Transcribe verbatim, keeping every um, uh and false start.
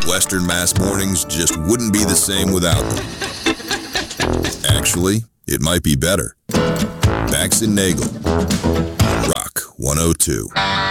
Western Mass mornings just wouldn't be the same without them. Actually, it might be better. Bax and Nagel, Rock one oh two.